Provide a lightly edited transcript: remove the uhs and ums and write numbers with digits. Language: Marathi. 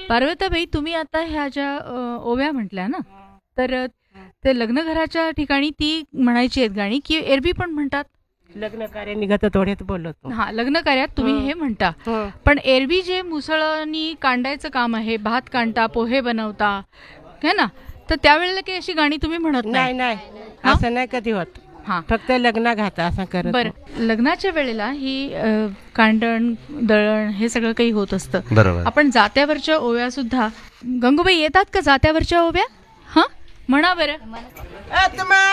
पार्वताबाई, तुम्ही आता ह्या ज्या ओव्या म्हटल्या ना, तर ते लग्न घराच्या ठिकाणी ती म्हणायची आहेत गाणी की एरवी पण म्हणतात. लग्न कार्य निघत थोड्यात बोलतो. हा, लग्न कार्यात तुम्ही हे म्हणता, पण एरवी जे मुसळनी कांडायचं काम आहे, भात कांडता, पोहे बनवता, है ना, तर त्यावेळेला काही अशी गाणी तुम्ही म्हणत नाही नाही, असं नाही कधी होत. हा, फक्त लग्न घाता असं करत. बरं, लग्नाच्या वेळेला ही कांडण दळण हे सगळं काही होत असतं. बरोबर. आपण जात्यावरच्या ओव्या सुद्धा, गंगूबाई येतात का जात्यावरच्या ओव्या? हा, म्हणा बरं. आत्मा